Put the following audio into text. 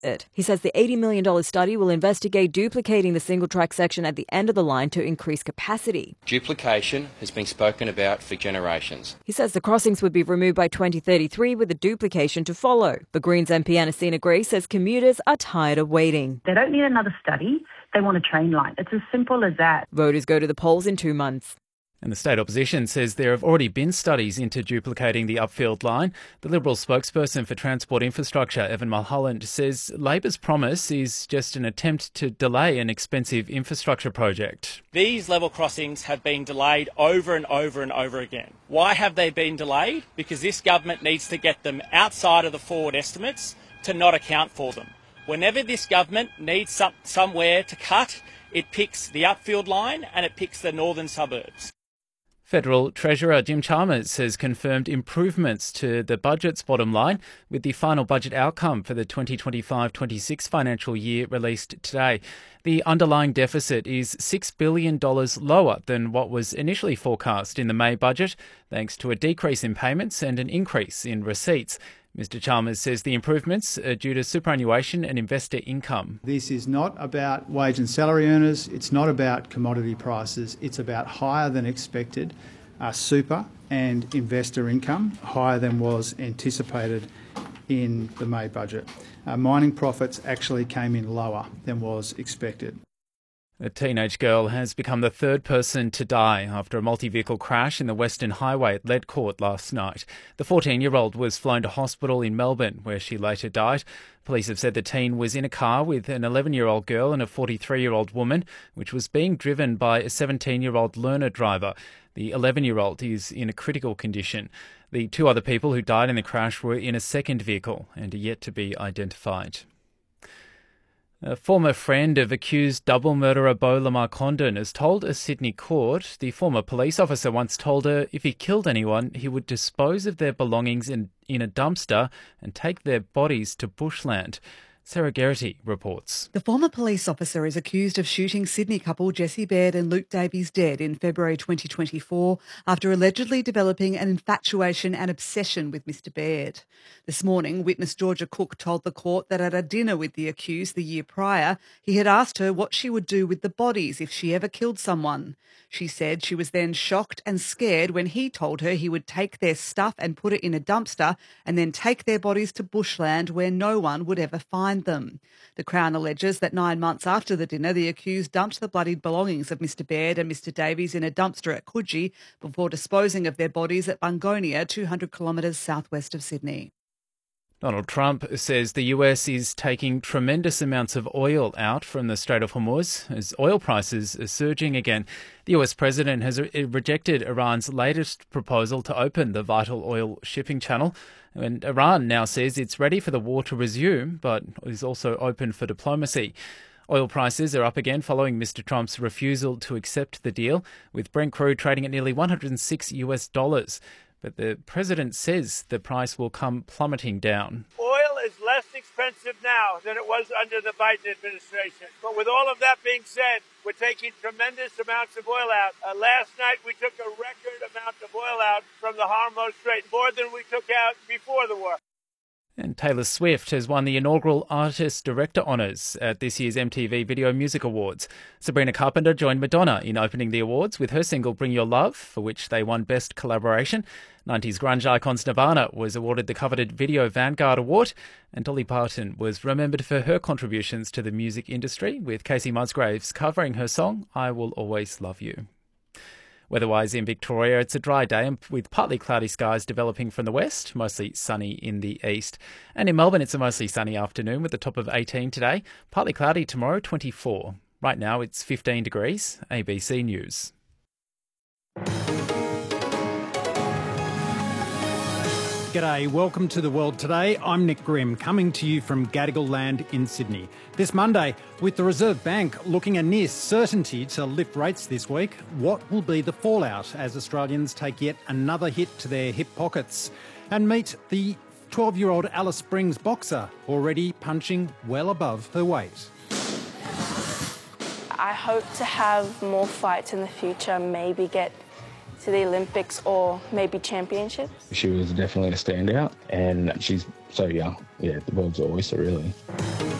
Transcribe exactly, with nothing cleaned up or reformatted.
it. He says the eighty million dollars study will investigate duplicating the single-track section at the end of the line to increase capacity. Duplication has been spoken about for generations. He says the crossings would be removed by twenty thirty-three with the duplication to follow. But Greens M P Anasina Gray says commuters are tired of waiting. They don't need another study. They want a train line. It's as simple as that. Voters go to the polls in two months. And the state opposition says there have already been studies into duplicating the Upfield line. The Liberal spokesperson for Transport Infrastructure, Evan Mulholland, says Labor's promise is just an attempt to delay an expensive infrastructure project. These level crossings have been delayed over and over and over again. Why have they been delayed? Because this government needs to get them outside of the forward estimates to not account for them. Whenever this government needs some, somewhere to cut, it picks the Upfield line and it picks the northern suburbs. Federal Treasurer Jim Chalmers has confirmed improvements to the budget's bottom line with the final budget outcome for the twenty twenty-five twenty-six financial year released today. The underlying deficit is six billion dollars lower than what was initially forecast in the May budget, thanks to a decrease in payments and an increase in receipts. Mister Chalmers says the improvements are due to superannuation and investor income. This is not about wage and salary earners, it's not about commodity prices, it's about higher than expected uh, super and investor income, higher than was anticipated in the May budget. Uh, mining profits actually came in lower than was expected. A teenage girl has become the third person to die after a multi-vehicle crash in the Western Highway at Ledcourt last night. The fourteen-year-old was flown to hospital in Melbourne, where she later died. Police have said the teen was in a car with an eleven-year-old girl and a forty-three-year-old woman, which was being driven by a seventeen-year-old learner driver. The eleven-year-old is in a critical condition. The two other people who died in the crash were in a second vehicle and are yet to be identified. A former friend of accused double murderer Beau Lamar Condon has told a Sydney court the former police officer once told her if he killed anyone, he would dispose of their belongings in, in a dumpster and take their bodies to bushland. Sarah Geraghty reports. The former police officer is accused of shooting Sydney couple Jessie Baird and Luke Davies dead in February twenty twenty-four after allegedly developing an infatuation and obsession with Mister Baird. This morning, witness Georgia Cook told the court that at a dinner with the accused the year prior, he had asked her what she would do with the bodies if she ever killed someone. She said she was then shocked and scared when he told her he would take their stuff and put it in a dumpster and then take their bodies to bushland where no one would ever find them. The Crown alleges that nine months after the dinner, the accused dumped the bloodied belongings of Mister Baird and Mister Davies in a dumpster at Coogee before disposing of their bodies at Bungonia, two hundred kilometres southwest of Sydney. Donald Trump says the U S is taking tremendous amounts of oil out from the Strait of Hormuz as oil prices are surging again. The U S president has re- rejected Iran's latest proposal to open the vital oil shipping channel. And Iran now says it's ready for the war to resume, but is also open for diplomacy. Oil prices are up again following Mister Trump's refusal to accept the deal, with Brent crude trading at nearly one hundred six US dollars. But the president says the price will come plummeting down. Oil is less expensive now than it was under the Biden administration. But with all of that being said, we're taking tremendous amounts of oil out. Uh, last night we took a record amount of oil out from the Hormuz Strait, more than we took out before the war. And Taylor Swift has won the inaugural Artist Director Honours at this year's M T V Video Music Awards. Sabrina Carpenter joined Madonna in opening the awards with her single Bring Your Love, for which they won Best Collaboration. nineties grunge icons Nirvana was awarded the coveted Video Vanguard Award, and Dolly Parton was remembered for her contributions to the music industry, with Casey Musgraves covering her song I Will Always Love You. Weather-wise in Victoria, it's a dry day with partly cloudy skies developing from the west, mostly sunny in the east. And in Melbourne, it's a mostly sunny afternoon with a top of eighteen today, partly cloudy tomorrow, twenty-four. Right now, it's fifteen degrees. A B C News. G'day, welcome to The World Today. I'm Nick Grimm, coming to you from Gadigal Land in Sydney. This Monday, with the Reserve Bank looking a near certainty to lift rates this week, what will be the fallout as Australians take yet another hit to their hip pockets? And meet the twelve-year-old Alice Springs boxer, already punching well above her weight. I hope to have more fights in the future, maybe get to the Olympics or maybe championships. She was definitely a standout, and she's so young. Yeah, the world's her oyster, really.